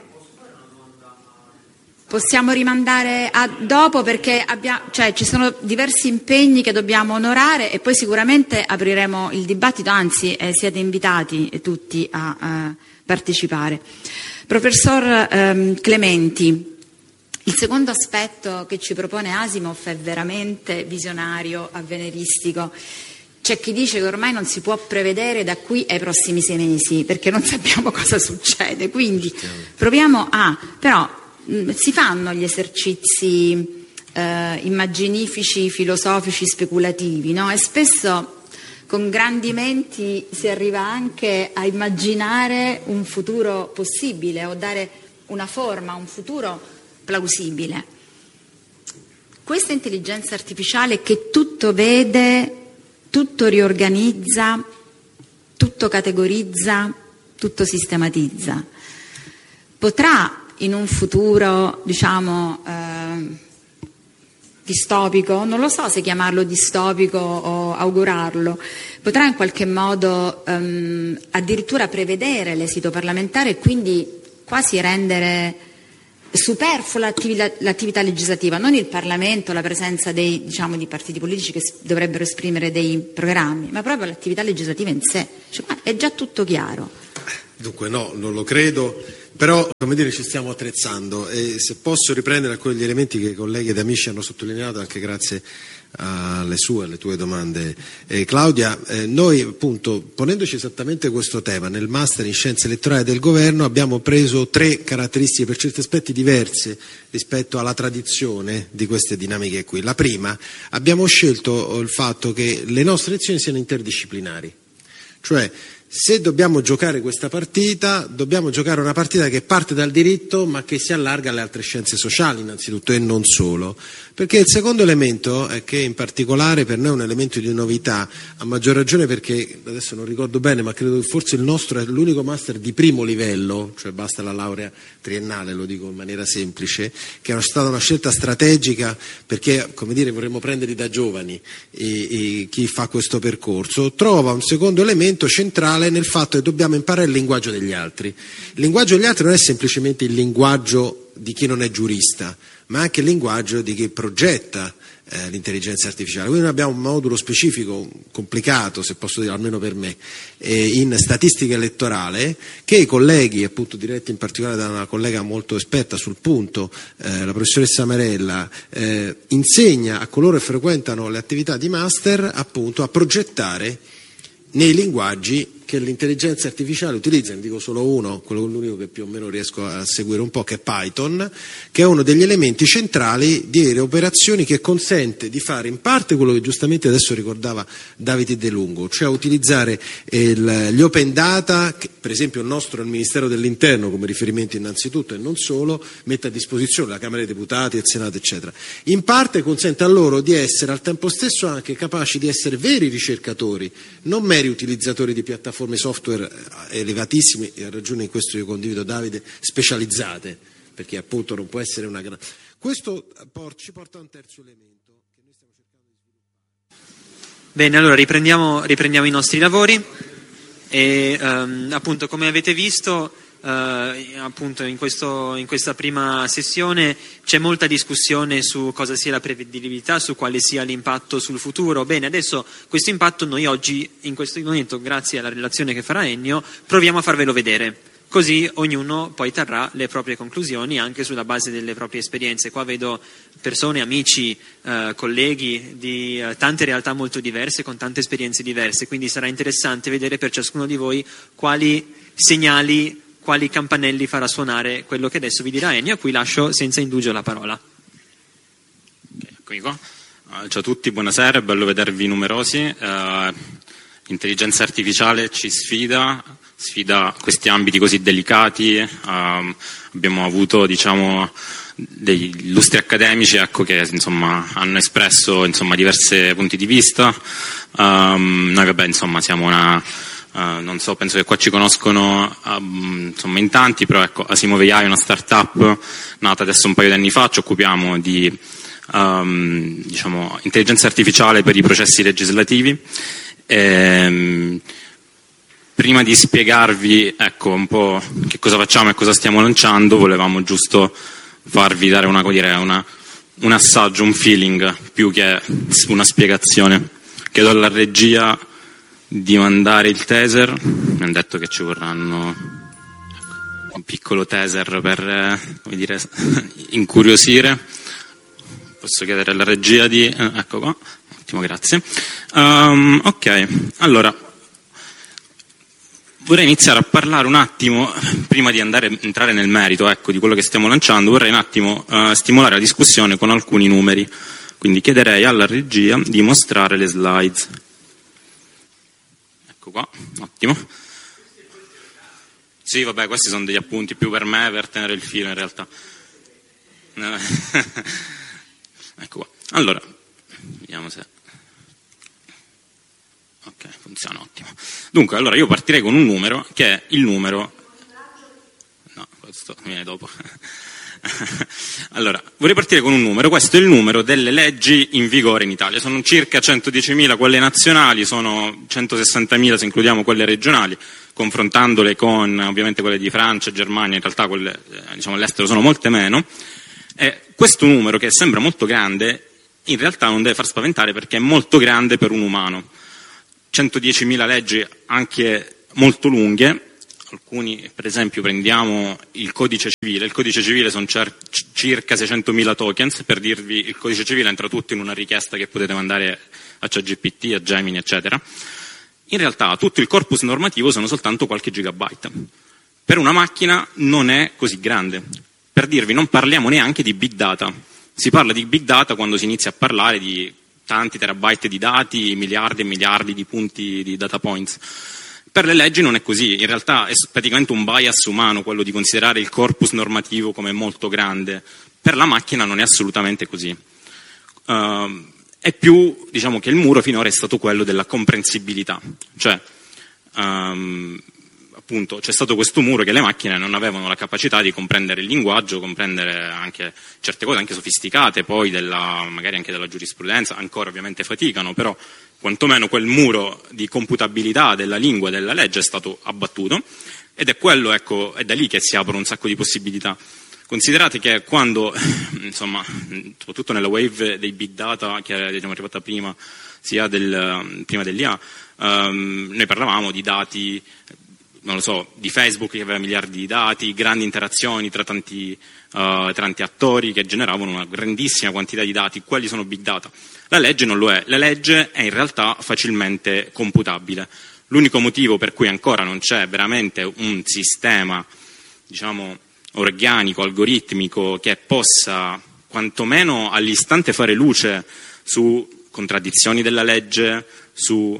Possiamo rimandare a dopo perché ci sono diversi impegni che dobbiamo onorare e poi sicuramente apriremo il dibattito, anzi siete invitati tutti a partecipare. Professor Clementi, il secondo aspetto che ci propone Asimov è veramente visionario, avveniristico. C'è chi dice che ormai non si può prevedere da qui ai prossimi 6 mesi perché non sappiamo cosa succede, quindi proviamo però si fanno gli esercizi immaginifici, filosofici, speculativi, no? E spesso con grandi menti si arriva anche a immaginare un futuro possibile o dare una forma a un futuro plausibile. Questa intelligenza artificiale che tutto vede, tutto riorganizza, tutto categorizza, tutto sistematizza. potrà in un futuro, diciamo, distopico, non lo so se chiamarlo distopico o augurarlo, potrà in qualche modo addirittura prevedere l'esito parlamentare e quindi quasi rendere superflua l'attività legislativa, non il Parlamento, la presenza dei, diciamo, di partiti politici che dovrebbero esprimere dei programmi, ma proprio l'attività legislativa in sé. Cioè, è già tutto chiaro. Dunque no, non lo credo, però come dire ci stiamo attrezzando e se posso riprendere alcuni degli elementi che i colleghi ed amici hanno sottolineato anche grazie alle tue domande, Claudia, noi appunto ponendoci esattamente questo tema nel master in scienze elettorali del governo abbiamo preso 3 caratteristiche per certi aspetti diverse rispetto alla tradizione di queste dinamiche qui. La prima, abbiamo scelto il fatto che le nostre lezioni siano interdisciplinari, cioè se dobbiamo giocare questa partita, dobbiamo giocare una partita che parte dal diritto ma che si allarga alle altre scienze sociali innanzitutto e non solo. Perché il secondo elemento è che in particolare per noi è un elemento di novità, a maggior ragione perché, adesso non ricordo bene, ma credo che forse il nostro è l'unico master di primo livello, cioè basta la laurea triennale, lo dico in maniera semplice, che è stata una scelta strategica perché, come dire, vorremmo prenderli da giovani e chi fa questo percorso, trova un secondo elemento centrale nel fatto che dobbiamo imparare il linguaggio degli altri. Il linguaggio degli altri non è semplicemente il linguaggio di chi non è giurista, ma anche il linguaggio di chi progetta l'intelligenza artificiale. Quindi noi abbiamo un modulo specifico, complicato, se posso dire, almeno per me, in statistica elettorale, che i colleghi, appunto diretti in particolare da una collega molto esperta sul punto, la professoressa Marella, insegna a coloro che frequentano le attività di master appunto a progettare nei linguaggi che l'intelligenza artificiale utilizza. Ne dico solo uno, quello l'unico che più o meno riesco a seguire un po', che è Python, che è uno degli elementi centrali di operazioni che consente di fare in parte quello che giustamente adesso ricordava Davide De Lungo, cioè utilizzare gli open data, che per esempio il nostro il Ministero dell'Interno come riferimento innanzitutto e non solo, mette a disposizione la Camera dei Deputati, il Senato eccetera. In parte consente a loro di essere al tempo stesso anche capaci di essere veri ricercatori, non meri utilizzatori di piattaforme software elevatissime, e ha ragione in questo io condivido Davide, specializzate, perché appunto non può essere una gran... Questo ci porta a un terzo elemento che noi stiamo cercando di sviluppare. Bene, allora riprendiamo i nostri lavori e appunto come avete visto appunto in questa prima sessione c'è molta discussione su cosa sia la prevedibilità, su quale sia l'impatto sul futuro. Bene, adesso questo impatto noi oggi, in questo momento, grazie alla relazione che farà Ennio, proviamo a farvelo vedere. Così ognuno poi trarrà le proprie conclusioni anche sulla base delle proprie esperienze. Qua vedo persone, amici, colleghi di tante realtà molto diverse, con tante esperienze diverse, quindi sarà interessante vedere per ciascuno di voi quali segnali, quali campanelli farà suonare quello che adesso vi dirà Ennio, a cui lascio senza indugio la parola. Eccomi qua. Ciao a tutti, buonasera, è bello vedervi numerosi. L'intelligenza artificiale ci sfida questi ambiti così delicati. Abbiamo avuto, diciamo, degli illustri accademici, ecco, che insomma hanno espresso diversi punti di vista. Noi vabbè, insomma, siamo non so, penso che qua ci conoscono insomma in tanti, però ecco, Asimov AI è una startup nata adesso un paio di anni fa, ci occupiamo di diciamo intelligenza artificiale per i processi legislativi. Prima di spiegarvi ecco un po' che cosa facciamo e cosa stiamo lanciando, volevamo giusto farvi dare un assaggio, un feeling più che una spiegazione. Chiedo alla regia di mandare il teaser, mi hanno detto che ci vorranno un piccolo teaser per come dire, incuriosire. Posso chiedere alla regia di ecco qua, ottimo, grazie. Ok, allora vorrei iniziare a parlare un attimo, prima di entrare nel merito ecco, di quello che stiamo lanciando, vorrei un attimo stimolare la discussione con alcuni numeri, quindi chiederei alla regia di mostrare le slides. Ecco qua, ottimo. Sì, vabbè, questi sono degli appunti più per me, per tenere il filo in realtà. Ecco qua. Allora, vediamo se... Ok, funziona, ottimo. Dunque, allora io partirei con un numero che è il numero... No, questo viene dopo. Allora, vorrei partire con un numero. Questo è il numero delle leggi in vigore in Italia. Sono circa 110.000 quelle nazionali, sono 160.000 se includiamo quelle regionali, confrontandole con ovviamente quelle di Francia e Germania, in realtà quelle all'estero sono molte meno. Questo numero, che sembra molto grande, in realtà non deve far spaventare, perché è molto grande per un umano. 110.000 leggi anche molto lunghe. Alcuni, per esempio, prendiamo il codice civile. Il codice civile sono circa 600.000 tokens. Per dirvi, il codice civile entra tutto in una richiesta che potete mandare a ChatGPT, a Gemini, eccetera. In realtà tutto il corpus normativo sono soltanto qualche gigabyte. Per una macchina non è così grande. Per dirvi, non parliamo neanche di big data. Si parla di big data quando si inizia a parlare di tanti terabyte di dati, miliardi e miliardi di punti di data points. Per le leggi non è così, in realtà è praticamente un bias umano quello di considerare il corpus normativo come molto grande. Per la macchina non è assolutamente così. È più, diciamo, che il muro finora è stato quello della comprensibilità, cioè appunto c'è stato questo muro che le macchine non avevano la capacità di comprendere il linguaggio, comprendere anche certe cose anche sofisticate, poi magari anche della giurisprudenza, ancora ovviamente faticano, però quantomeno quel muro di computabilità della lingua e della legge è stato abbattuto, ed è quello, ecco, è da lì che si aprono un sacco di possibilità. Considerate che quando, insomma, soprattutto nella wave dei big data che è arrivata prima, sia prima dell'IA, noi parlavamo di dati, non lo so, di Facebook che aveva miliardi di dati, grandi interazioni tra tanti attori che generavano una grandissima quantità di dati. Quelli sono big data. La legge non lo è. La legge è in realtà facilmente computabile. L'unico motivo per cui ancora non c'è veramente un sistema, diciamo, organico, algoritmico, che possa quantomeno all'istante fare luce su contraddizioni della legge, su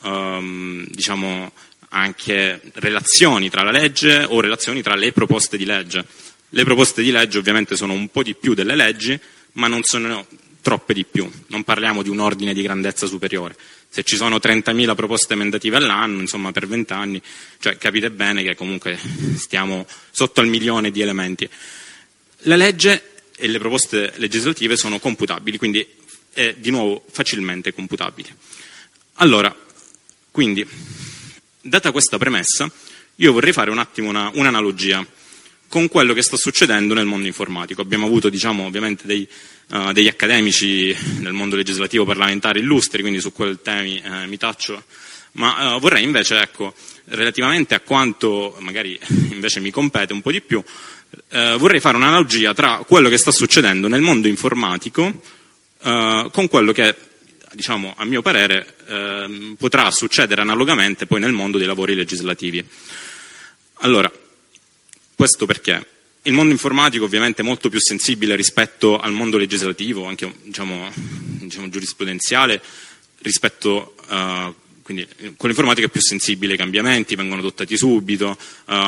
diciamo anche relazioni tra la legge o relazioni tra le proposte di legge. Le proposte di legge ovviamente sono un po' di più delle leggi, ma non sono troppe di più. Non parliamo di un ordine di grandezza superiore. Se ci sono 30.000 proposte emendative all'anno, insomma per 20 anni, cioè capite bene che comunque stiamo sotto al 1.000.000 di elementi. La legge e le proposte legislative sono computabili, quindi è di nuovo facilmente computabile. Allora, quindi, data questa premessa, io vorrei fare un attimo un'analogia con quello che sta succedendo nel mondo informatico. Abbiamo avuto, diciamo, ovviamente degli accademici nel mondo legislativo parlamentare illustri, quindi su quei temi mi taccio, ma vorrei invece, ecco, relativamente a quanto magari invece mi compete un po' di più, vorrei fare un'analogia tra quello che sta succedendo nel mondo informatico con quello che, diciamo, a mio parere potrà succedere analogamente poi nel mondo dei lavori legislativi. Allora, questo perché il mondo informatico ovviamente è molto più sensibile rispetto al mondo legislativo, anche diciamo giurisprudenziale, rispetto quindi con l'informatica è più sensibile ai cambiamenti, vengono adottati subito.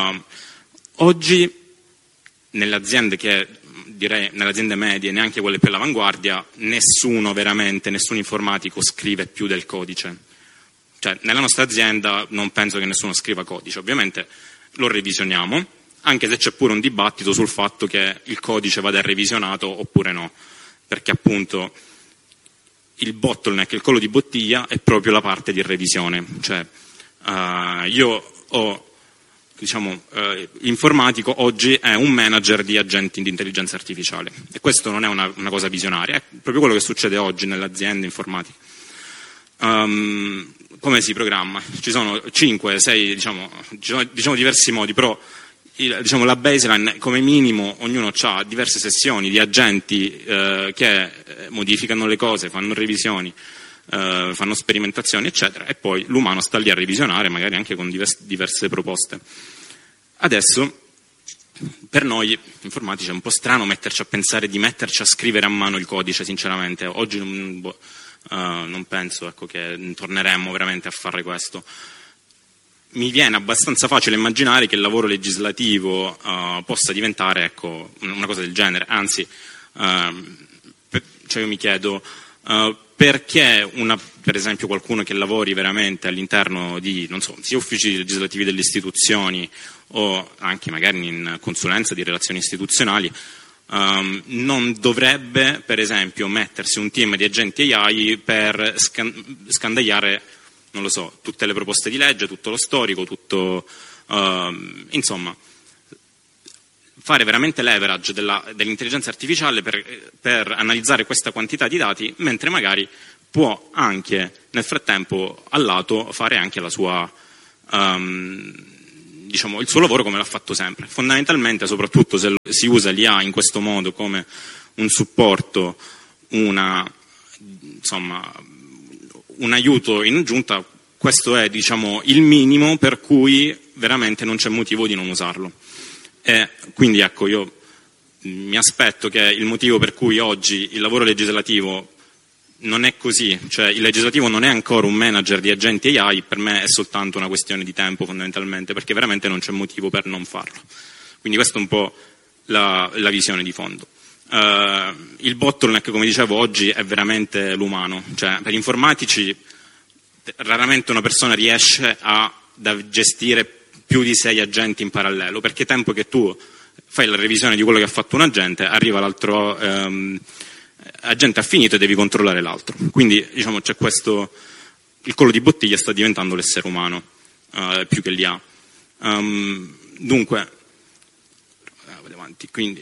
Oggi nelle aziende nelle aziende medie, neanche quelle più all'avanguardia, nessun informatico scrive più del codice. Cioè, nella nostra azienda non penso che nessuno scriva codice, ovviamente lo revisioniamo, anche se c'è pure un dibattito sul fatto che il codice vada revisionato oppure no, perché appunto il bottleneck, il collo di bottiglia, è proprio la parte di revisione. Cioè, io ho, diciamo, l'informatico oggi è un manager di agenti di intelligenza artificiale, e questo non è una cosa visionaria, è proprio quello che succede oggi nelle aziende informatiche. Come si programma? Ci sono 5, 6, diciamo diversi modi, però diciamo la baseline, come minimo ognuno ha diverse sessioni di agenti che modificano le cose, fanno revisioni, fanno sperimentazioni, eccetera, e poi l'umano sta lì a revisionare, magari anche con diverse proposte. Adesso, per noi informatici è un po' strano metterci a pensare di metterci a scrivere a mano il codice, sinceramente. Oggi non penso, ecco, che torneremmo veramente a fare questo. Mi viene abbastanza facile immaginare che il lavoro legislativo possa diventare, ecco, una cosa del genere, anzi, cioè io mi chiedo, perché per esempio qualcuno che lavori veramente all'interno di, non so, sia uffici legislativi delle istituzioni o anche magari in consulenza di relazioni istituzionali, non dovrebbe per esempio mettersi un team di agenti AI per scandagliare, non lo so, tutte le proposte di legge, tutto lo storico, tutto, insomma, fare veramente leverage dell'intelligenza artificiale per analizzare questa quantità di dati, mentre magari può anche nel frattempo al lato fare anche la sua, diciamo, il suo lavoro come l'ha fatto sempre. Fondamentalmente, soprattutto se si usa l'IA in questo modo come un supporto, insomma, un aiuto in aggiunta, questo è, diciamo, il minimo per cui veramente non c'è motivo di non usarlo. E quindi ecco, io mi aspetto che il motivo per cui oggi il lavoro legislativo non è così, cioè il legislativo non è ancora un manager di agenti AI, per me è soltanto una questione di tempo fondamentalmente, perché veramente non c'è motivo per non farlo. Quindi questa è un po' la visione di fondo. Il bottleneck, come dicevo, oggi è veramente l'umano, cioè per gli informatici raramente una persona riesce a gestire più di 6 agenti in parallelo, perché tempo che tu fai la revisione di quello che ha fatto un agente, arriva l'altro agente ha finito e devi controllare l'altro. Quindi diciamo c'è questo, il collo di bottiglia sta diventando l'essere umano più che l'IA. Dunque, vado avanti, quindi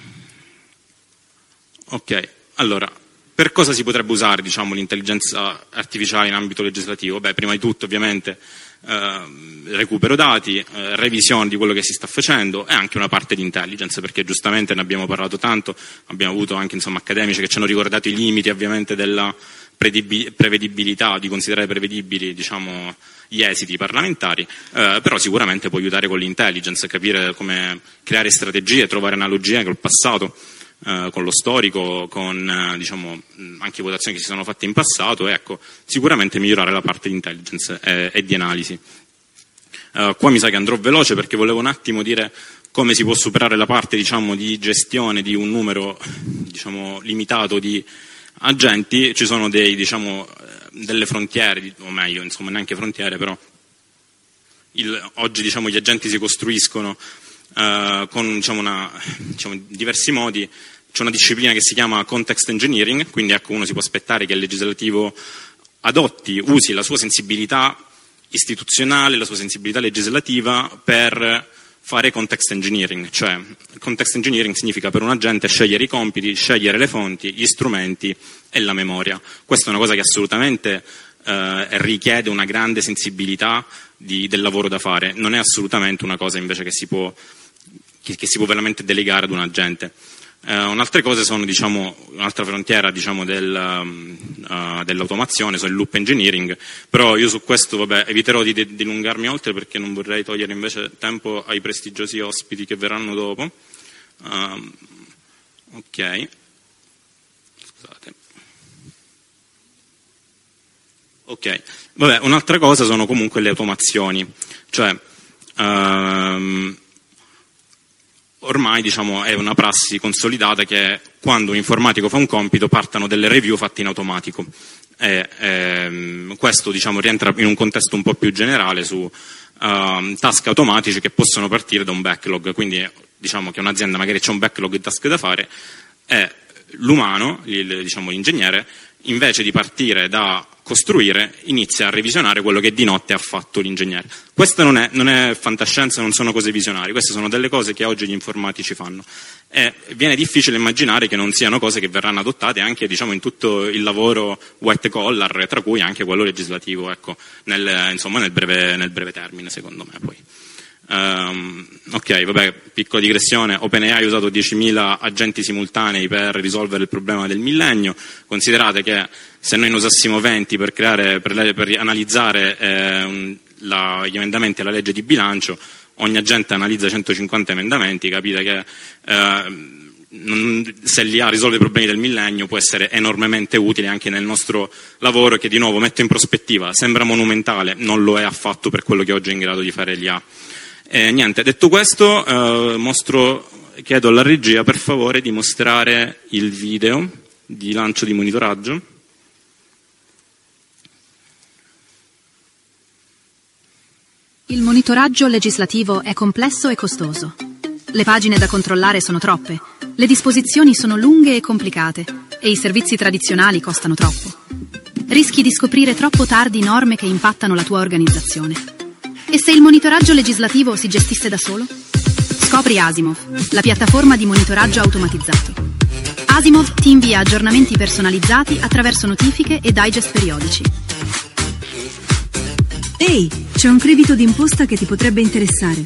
ok, allora per cosa si potrebbe usare, diciamo, l'intelligenza artificiale in ambito legislativo? Beh, prima di tutto ovviamente recupero dati, revisione di quello che si sta facendo e anche una parte di intelligence, perché giustamente ne abbiamo parlato tanto, abbiamo avuto anche, insomma, accademici che ci hanno ricordato i limiti ovviamente della prevedibilità, di considerare prevedibili, diciamo, gli esiti parlamentari, però sicuramente può aiutare con l'intelligence, capire come creare strategie, trovare analogie col passato, con lo storico, con diciamo anche votazioni che si sono fatte in passato, e ecco, sicuramente migliorare la parte di intelligence e di analisi. Qua mi sa che andrò veloce perché volevo un attimo dire come si può superare la parte, diciamo, di gestione di un numero, diciamo, limitato di agenti. Ci sono diciamo, delle frontiere, o meglio, insomma, neanche frontiere, però oggi, diciamo, gli agenti si costruiscono con, diciamo, diversi modi. C'è una disciplina che si chiama context engineering, quindi ecco, uno si può aspettare che il legislativo usi la sua sensibilità istituzionale, la sua sensibilità legislativa per fare context engineering, cioè context engineering significa per un agente scegliere i compiti, scegliere le fonti, gli strumenti e la memoria. Questa è una cosa che assolutamente richiede una grande sensibilità del lavoro da fare, non è assolutamente una cosa invece che si può veramente delegare ad un agente. Un'altra cosa sono, diciamo, un'altra frontiera, diciamo, dell'automazione, sono il loop engineering, però io su questo, vabbè, eviterò di dilungarmi oltre perché non vorrei togliere invece tempo ai prestigiosi ospiti che verranno dopo. Ok, scusate. Ok, vabbè, un'altra cosa sono comunque le automazioni, cioè ormai, diciamo, è una prassi consolidata che quando un informatico fa un compito partano delle review fatte in automatico. Questo, diciamo, rientra in un contesto un po' più generale su task automatici che possono partire da un backlog. Quindi, diciamo che un'azienda magari c'è un backlog di task da fare e l'umano, diciamo l'ingegnere, invece di partire da costruire, inizia a revisionare quello che di notte ha fatto l'ingegnere. Questa non è fantascienza, non sono cose visionarie, queste sono delle cose che oggi gli informatici fanno. E viene difficile immaginare che non siano cose che verranno adottate anche, diciamo, in tutto il lavoro white collar, tra cui anche quello legislativo, ecco, nel breve termine, secondo me, poi. Ok, vabbè, piccola digressione. OpenAI ha usato 10.000 agenti simultanei per risolvere il problema del millennio. Considerate che se noi ne usassimo 20 per analizzare gli emendamenti alla legge di bilancio, ogni agente analizza 150 emendamenti, capite che se l'IA risolve i problemi del millennio può essere enormemente utile anche nel nostro lavoro, che di nuovo metto in prospettiva, sembra monumentale, non lo è affatto per quello che oggi è in grado di fare l'IA. Niente, detto questo, chiedo alla regia per favore di mostrare il video di lancio di monitoraggio. Il monitoraggio legislativo è complesso e costoso. Le pagine da controllare sono troppe, le disposizioni sono lunghe e complicate e i servizi tradizionali costano troppo. Rischi di scoprire troppo tardi norme che impattano la tua organizzazione. E se il monitoraggio legislativo si gestisse da solo? Scopri Asimov, la piattaforma di monitoraggio automatizzato. Asimov ti invia aggiornamenti personalizzati attraverso notifiche e digest periodici. Ehi, c'è un credito d'imposta che ti potrebbe interessare.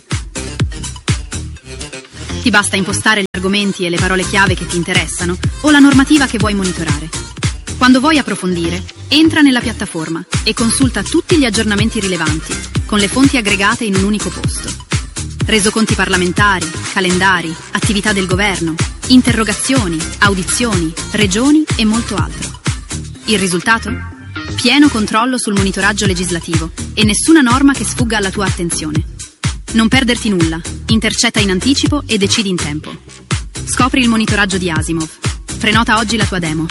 Ti basta impostare gli argomenti e le parole chiave che ti interessano o la normativa che vuoi monitorare. Quando vuoi approfondire, entra nella piattaforma e consulta tutti gli aggiornamenti rilevanti, con le fonti aggregate in un unico posto. Resoconti parlamentari, calendari, attività del governo, interrogazioni, audizioni, regioni e molto altro. Il risultato? Pieno controllo sul monitoraggio legislativo e nessuna norma che sfugga alla tua attenzione. Non perderti nulla, intercetta in anticipo e decidi in tempo. Scopri il monitoraggio di Asimov. Prenota oggi la tua demo.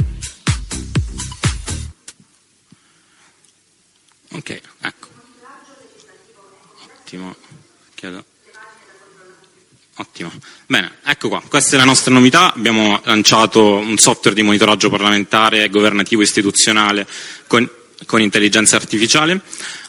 Ok, ecco. Ottimo. Chiedo. Ottimo. Bene, ecco qua. Questa è la nostra novità. Abbiamo lanciato un software di monitoraggio parlamentare, governativo, istituzionale con intelligenza artificiale.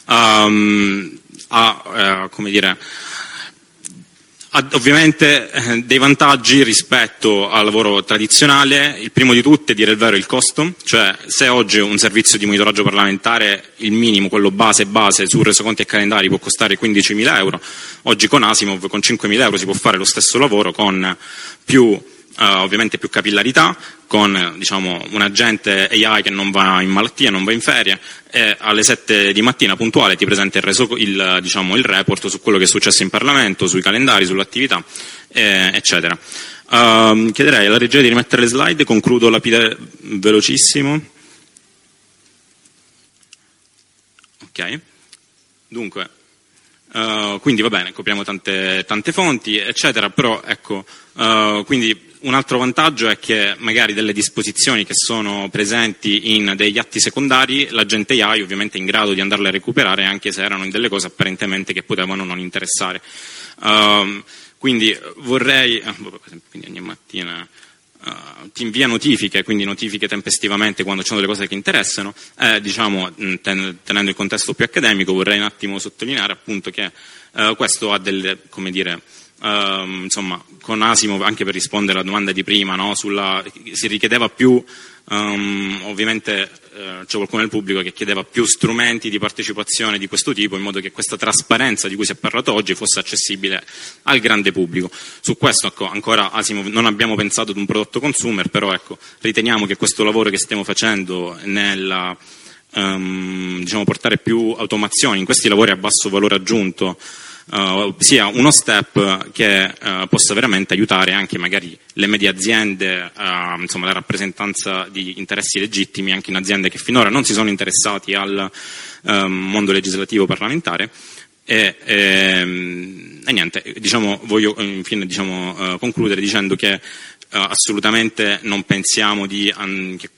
Ovviamente dei vantaggi rispetto al lavoro tradizionale. Il primo di tutti è, dire il vero, il costo, cioè se oggi un servizio di monitoraggio parlamentare, il minimo, quello base su resoconti e calendari, può costare 15.000 euro, oggi con Asimov con 5.000 euro si può fare lo stesso lavoro con ovviamente più capillarità, con un agente AI che non va in malattia, non va in ferie, e alle 7 di mattina puntuale ti presenta il report su quello che è successo in Parlamento, sui calendari, sull'attività, eccetera. Chiederei alla regia di rimettere le slide, concludo velocissimo. Ok, dunque, quindi va bene, copriamo tante fonti, eccetera, però ecco, quindi un altro vantaggio è che magari delle disposizioni che sono presenti in degli atti secondari, l'agente AI ovviamente è in grado di andarle a recuperare, anche se erano in delle cose apparentemente che potevano non interessare. Quindi vorrei, quindi ogni mattina ti invia notifiche, quindi notifiche tempestivamente quando ci sono delle cose che interessano, tenendo il contesto più accademico, vorrei un attimo sottolineare appunto che questo ha delle, come dire, con Asimov, anche per rispondere alla domanda di prima, no, si richiedeva più, ovviamente c'è qualcuno nel pubblico che chiedeva più strumenti di partecipazione di questo tipo, in modo che questa trasparenza di cui si è parlato oggi fosse accessibile al grande pubblico. Su questo ancora Asimov non abbiamo pensato ad un prodotto consumer, però ecco, riteniamo che questo lavoro che stiamo facendo nella portare più automazioni in questi lavori a basso valore aggiunto sia uno step che possa veramente aiutare anche magari le medie aziende, la rappresentanza di interessi legittimi anche in aziende che finora non si sono interessati al mondo legislativo parlamentare. E niente, voglio infine concludere dicendo che assolutamente non pensiamo che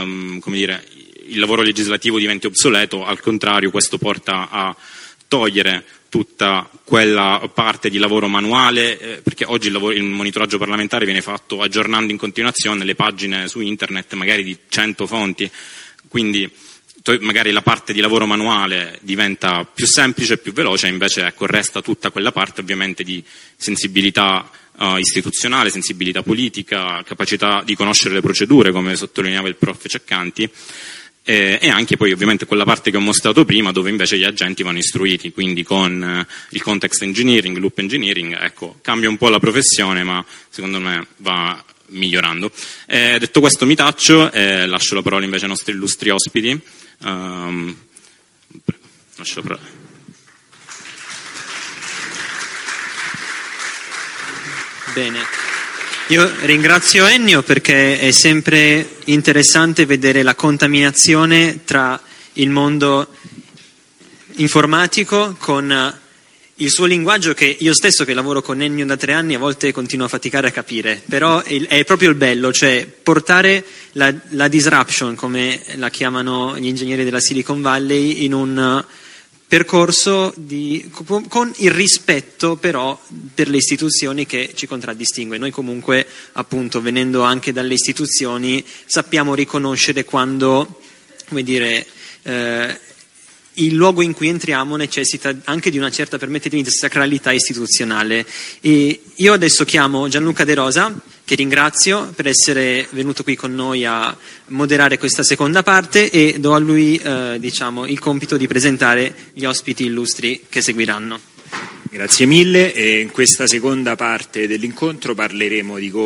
il lavoro legislativo diventi obsoleto, al contrario questo porta a togliere tutta quella parte di lavoro manuale, perché oggi il monitoraggio parlamentare viene fatto aggiornando in continuazione le pagine su internet magari di 100 fonti, quindi magari la parte di lavoro manuale diventa più semplice e più veloce, invece resta tutta quella parte ovviamente di sensibilità istituzionale, sensibilità politica, capacità di conoscere le procedure, come sottolineava il prof Ceccanti, e anche poi ovviamente quella parte che ho mostrato prima, dove invece gli agenti vanno istruiti, quindi con il context engineering, loop engineering, ecco, cambia un po' la professione, ma secondo me va migliorando. Detto questo mi taccio e lascio la parola invece ai nostri illustri ospiti. Lascio la parola. Bene. Io ringrazio Ennio perché è sempre interessante vedere la contaminazione tra il mondo informatico con il suo linguaggio, che io stesso che lavoro con Ennio da 3 anni a volte continuo a faticare a capire, però è proprio il bello, cioè portare la disruption, come la chiamano gli ingegneri della Silicon Valley, in un percorso con il rispetto però per le istituzioni che ci contraddistingue. Noi comunque, appunto, venendo anche dalle istituzioni, sappiamo riconoscere quando, come dire, il luogo in cui entriamo necessita anche di una certa, permettetemi, sacralità istituzionale. E io adesso chiamo Gianluca De Rosa, che ringrazio per essere venuto qui con noi a moderare questa seconda parte, e do a lui il compito di presentare gli ospiti illustri che seguiranno. Grazie mille, e in questa seconda parte dell'incontro parleremo di come